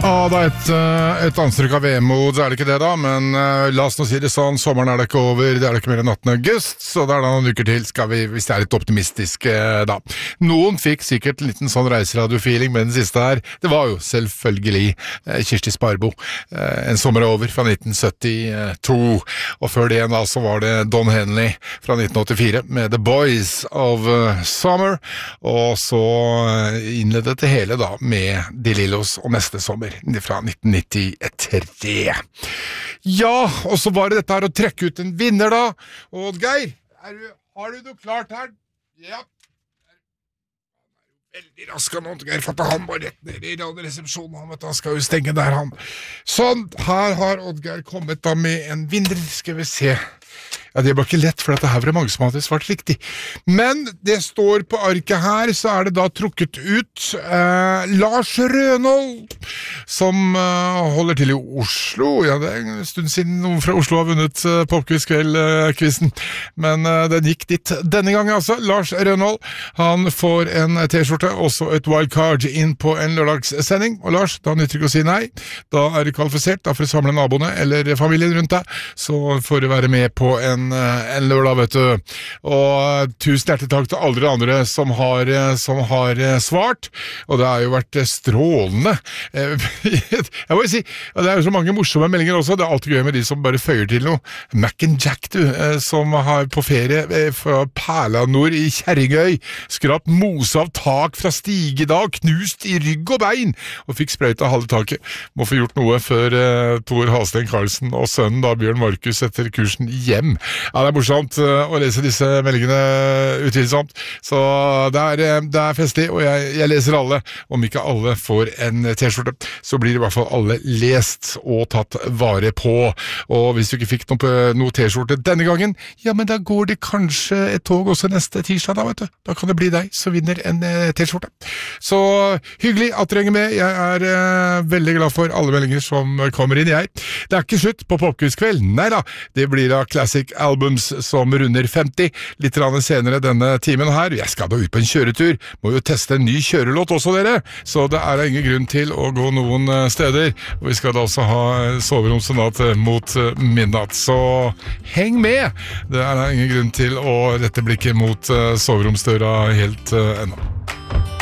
Ja, det et anstrykk av vemod, så det ikke det da, men la oss nå si det sånn, sommeren det ikke over, det ikke mer enn 18. august, så det da noen uker til, skal vi, hvis det litt optimistisk da. Noen fikk sikkert en liten sånn reiseradio-feeling med den siste her, det var jo selvfølgelig Kirsti Sparbo, En sommer over fra 1972, og før det da så var det Don Henley fra 1984 med The Boys of Summer, og så innledet det hele da med De Lillos og Neste sommer fra 1993. Ja, og så var det dette her å trekke ut en vinner da. Og Oddgeir, har du noe klart her? Ja. Veldig rask av Oddgeir, for at han var rett ned i radioresepsjonen, han vet, han skal jo stenge der han. Sånn, her har Oddgeir kommet da med en vinner, skal vi se. Ja, det var ikke lett, for dette her var det mange som hadde svart riktig. Men det står på arket her, så det da trukket ut Lars Rønold, som holder til i Oslo. Ja, det en stund siden noen fra Oslo har vunnet Popquiz-kveld-quizen. Men den gikk dit denne gangen, altså. Lars Rønold, han får en t-skjorte, også et wildcard inn på en lørdagssending. Og Lars, da nytter ikke å si nei. Da du kvalifisert, da får du samle naboene eller familien rundt deg, så får du være med på en lørdag, vet du. Og tusen hjertelig takk til alle andre som har svart, og det har jo vært strålende. Jeg må jo si, og det jo så mange morsomme meldinger også, det alltid gøy med de som bare føyer til noe. Mac and Jack, du, som har på ferie fra Perlanord i Kjerringøy, skrapt mose av tak fra stige da, knust i rygg og bein, og fikk sprøyt av halve taket. Må få gjort noe før Tor Halstein Karlsen og sønnen da, Bjørn Markus, etter kursen hjem. Ja, det morsomt å lese disse meldingene utvilsomt, så det festlig, og jeg leser alle. Om ikke alle får en t-skjorte, så blir i hvert fall alle lest og tatt vare på. Og hvis du ikke fikk noe t-skjorte denne gangen, ja, men da går det kanskje et tog også neste tirsdag da, vet du. Da kan det bli deg som vinner en t-skjorte. Så hyggelig at du henger med. Jeg veldig glad for alle meldinger som kommer inn, jeg. Det ikke slutt på Popquiz-kveld. Neida, det blir da Classic Albums som runder 50, litt senere denne timen her. Jeg skal da ut på en kjøretur, må jo teste en ny kjørelåt også dere, så det da ingen grunn til å gå noen steder, og vi skal da også ha soveromsonat mot midnatt, så heng med! Det da ingen grunn til å rette blikket mot soveromsdøra helt ennå.